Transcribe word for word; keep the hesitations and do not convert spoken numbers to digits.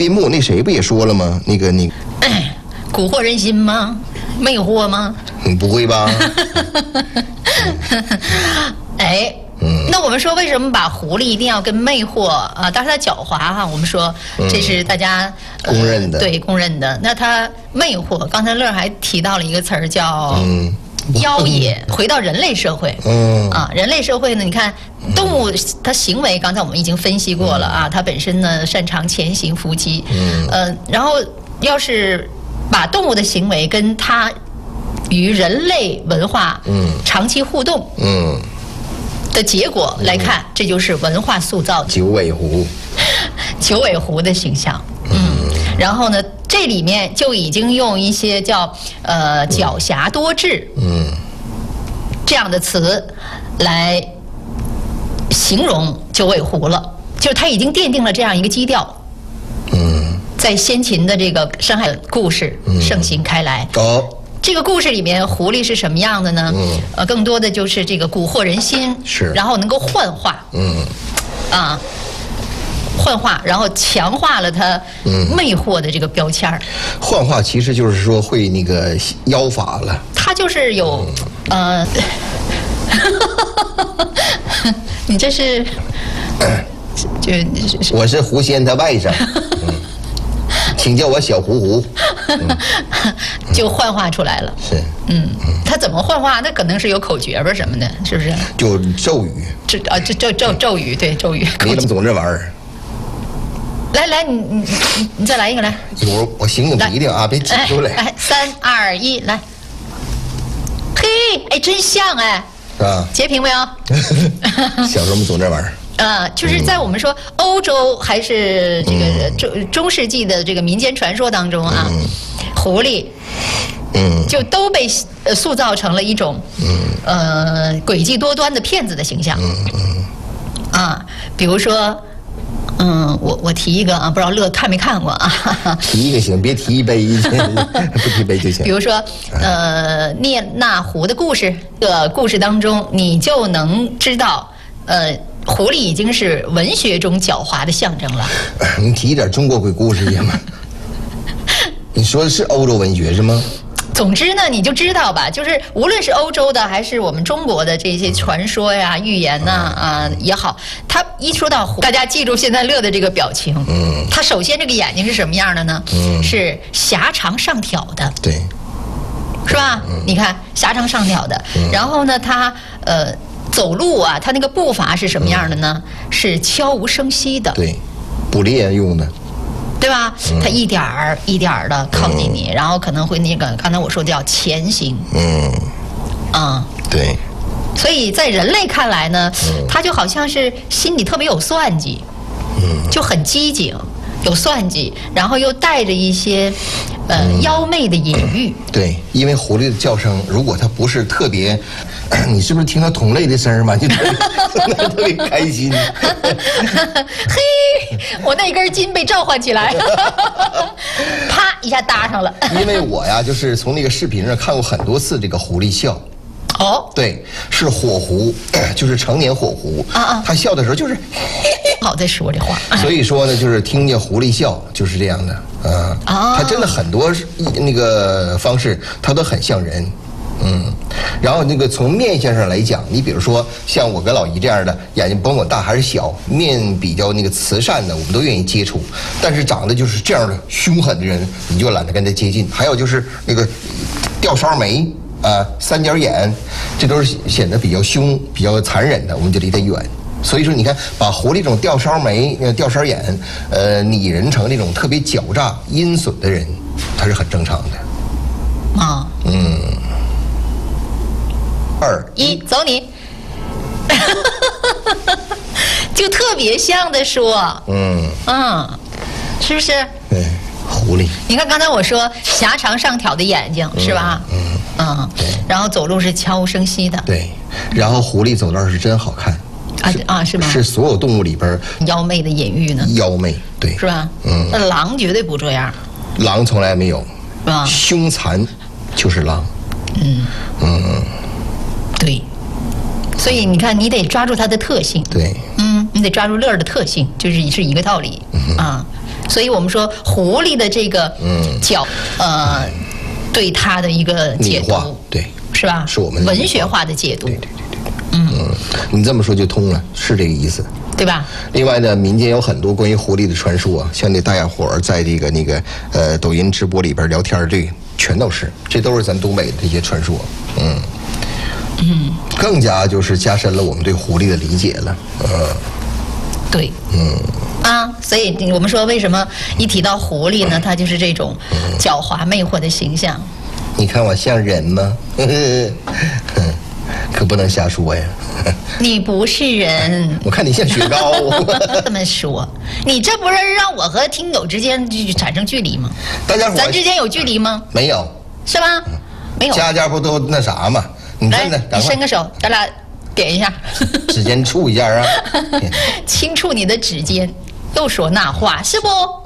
边牧那谁不也说了吗？那个你， 哎，蛊惑人心吗？魅惑吗？ 你不会吧？ 哎。嗯、那我们说，为什么把狐狸一定要跟魅惑啊？当然它狡猾哈，我们说这是大家、 嗯、公认的、 呃，对，公认的。那它魅惑，刚才乐还提到了一个词儿叫嗯妖冶，回到人类社会。嗯啊，人类社会呢，你看动物它行为，刚才我们已经分析过了啊，它本身呢擅长前行伏击。嗯呃，然后要是把动物的行为跟它与人类文化嗯长期互动嗯。的结果来看，嗯、这就是文化塑造的九尾狐， 九尾狐的形象。嗯，然后呢，这里面就已经用一些叫呃狡黠多智，嗯，这样的词来形容九尾狐了，就是它已经奠定了这样一个基调。嗯，在先秦的这个山海故事盛行开来。 哦。 这个故事里面，狐狸是什么样的呢？嗯，呃，更多的就是这个蛊惑人心， 是， 然后能够幻化， 嗯， 啊，幻化，然后强化了它魅惑的这个标签儿。 幻化其实就是说会那个妖法了。 它就是有，嗯、呃，你这是，就我是狐仙他外甥。嗯请叫我小狐狐， 嗯、就幻化出来了。 是， 嗯，他怎么幻化？那可能是有口诀吧什么的，是不是？ 就咒语。 这啊，这咒咒咒语，对咒语。 你怎么总这玩意儿？ 来来，你你你你再来一个来。 一会儿我醒醒鼻涕啊，别挤出来。 来，三二一，来。嘿，哎，真像哎。 是吧？ 截屏没有？ 小时候我们总这玩意儿。 呃，就是在我们说欧洲还是这个中中世纪的这个民间传说当中啊，嗯、狐狸，嗯，就都被呃塑造成了一种嗯呃诡计多端的骗子的形象。嗯嗯。啊，比如说，嗯，我我提一个啊，不知道乐看没看过啊？ 提一个行，别提一杯，不提杯就行。 比如说，呃，聂那狐的故事，这个故事当中，你就能知道，呃。狐狸已经是文学中狡猾的象征了。 你提一点中国鬼故事行吗？你说的是欧洲文学是吗？ 总之呢，你就知道吧，就是无论是欧洲的还是我们中国的这些传说呀、寓言呐 啊, 啊也好，它一说到狐，大家记住现在乐的这个表情。嗯。它首先这个眼睛是什么样的呢？嗯。是狭长上挑的。 对。 是吧？嗯、你看狭长上挑的，嗯、然后呢，它呃。走路啊，他那个步伐是什么样的呢？嗯、是悄无声息的。 对，捕猎用的， 对吧？嗯、他一点儿一点儿的靠近你，嗯、然后可能会那个刚才我说的叫前行。嗯，啊、嗯， 对。 所以在人类看来呢，嗯、他就好像是心里特别有算计，嗯，就很机警，有算计，然后又带着一些呃、嗯、妖媚的隐喻。 对，因为狐狸的叫声，如果它不是特别。你是不是听到同类的声儿嘛？就特别特别开心。 嘿，我那根筋被召唤起来，啪一下搭上了。 因为我呀，就是从那个视频上看过很多次这个狐狸笑。 哦， 对，是火狐，就是成年火狐啊啊，它笑的时候就是。 好在说这话。 所以说呢，就是听见狐狸笑就是这样的啊。啊，它真的很多那个方式，它都很像人。嗯，然后那个从面相上来讲，你比如说像我跟老姨这样的，眼睛甭管大还是小，面比较那个慈善的，我们都愿意接触。但是长得就是这样的凶狠的人，你就懒得跟他接近。还有就是那个吊梢眉啊、三角眼，这都是显得比较凶、比较残忍的，我们就离他远。所以说，你看，把狐狸这种吊梢眉、吊梢眼，呃，拟人成那种特别狡诈、阴损的人，他是很正常的。 啊， 嗯。二一走你，就特别像的说，嗯嗯，是不是？ 对，狐狸。 你看刚才我说狭长上挑的眼睛、嗯、是吧？嗯嗯，对。然后走路是悄无声息的。 对，然后狐狸走道是真好看。 啊啊，是吗？ 是所有动物里边妖媚的隐喻呢。 妖媚，对， 是吧？嗯。那狼绝对不这样。 狼从来没有。 是吧？ 凶残就是狼。 嗯嗯。 对，所以你看，你得抓住它的特性。 对， 嗯，你得抓住乐儿的特性，就是是一个道理、嗯、啊。 所以我们说狐狸的这个嗯角呃，对它的一个解读， 对， 是吧？ 是我们文学化的解读。 对对对对，嗯，你这么说就通了，是这个意思。 对吧？ 另外呢，民间有很多关于狐狸的传说啊，像那大家伙儿在这个那个呃抖音直播里边聊天，这全都是，这都是咱东北的这些传说，嗯嗯，更加就是加深了我们对狐狸的理解了，嗯， 对，嗯啊，所以我们说为什么一提到狐狸呢，它就是这种狡猾魅惑的形象。 你看我像人吗？可不能瞎说呀！ 你不是人， 我看你像雪糕。 这么说，你这不是让我和听友之间就产生距离吗？ 大家伙， 咱之间有距离吗？ 没有， 是吧？没有。 家家不都那啥吗？你真的， 你伸个手，咱俩点一下， 指尖触一下啊， 轻触你的指尖，又说那话是不？